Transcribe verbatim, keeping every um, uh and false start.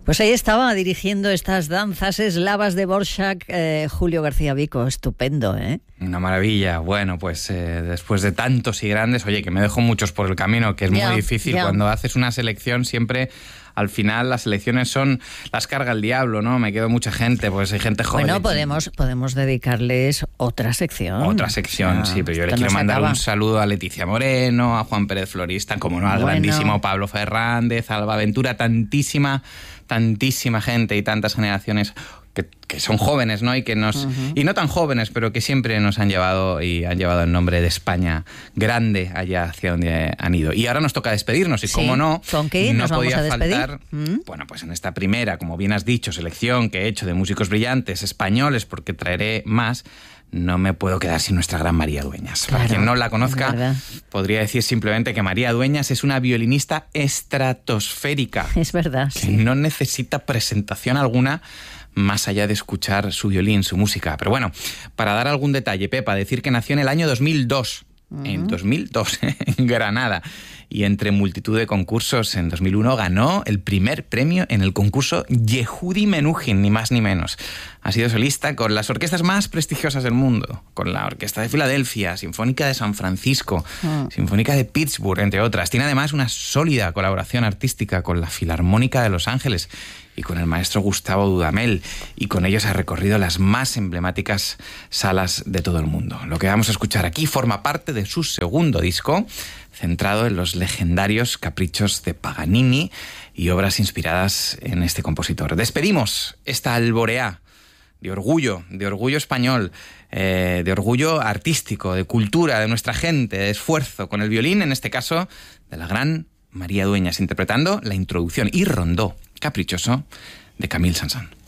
Pues ahí estaba dirigiendo estas danzas eslavas de Dvořák, eh, Julio García Vico. Estupendo, ¿eh? Una maravilla. Bueno, pues eh, después de tantos y grandes, oye, que me dejo muchos por el camino, que es Ya, muy difícil. ya. Cuando haces una selección siempre... Al final las elecciones son las carga el diablo, ¿no? Me quedo mucha gente, pues hay gente joven. Bueno, podemos, podemos dedicarles otra sección. Otra sección, O sea, sí, pero yo le esto no quiero se mandar acaba. un saludo a Leticia Moreno, a Juan Pérez Florista, como no, al Bueno. grandísimo Pablo Fernández, a Alba Ventura, tantísima, tantísima gente y tantas generaciones que, que son jóvenes, ¿no? Y que nos uh-huh. y no tan jóvenes, pero que siempre nos han llevado y han llevado el nombre de España grande allá hacia donde han ido. Y ahora nos toca despedirnos y Sí. cómo no, ¿Con qué no nos vamos podía a despedir? faltar, ¿Mm? bueno, pues en esta primera, como bien has dicho, selección que he hecho de músicos brillantes españoles, porque traeré más. No me puedo quedar sin nuestra gran María Dueñas. Claro, Para quien no la es conozca, verdad. podría decir simplemente que María Dueñas es una violinista estratosférica. Es verdad, que sí. no necesita presentación alguna más allá de escuchar su violín, su música. Pero bueno, para dar algún detalle, Pepa, decir que nació en el año dos mil dos. Uh-huh. En dos mil dos, en Granada. Y entre multitud de concursos, en dos mil uno ganó el primer premio en el concurso Yehudi Menuhin, ni más ni menos. Ha sido solista con las orquestas más prestigiosas del mundo, con la Orquesta de Filadelfia, Sinfónica de San Francisco, uh. Sinfónica de Pittsburgh, entre otras. Tiene además una sólida colaboración artística con la Filarmónica de Los Ángeles y con el maestro Gustavo Dudamel, y con ellos ha recorrido las más emblemáticas salas de todo el mundo. Lo que vamos a escuchar aquí forma parte de su segundo disco, centrado en los legendarios caprichos de Paganini y obras inspiradas en este compositor. Despedimos esta alboreá de orgullo, de orgullo español, eh, de orgullo artístico, de cultura, de nuestra gente, de esfuerzo, con el violín, en este caso, de la gran María Dueñas, interpretando la introducción y rondó caprichoso de Camille Saint-Saëns.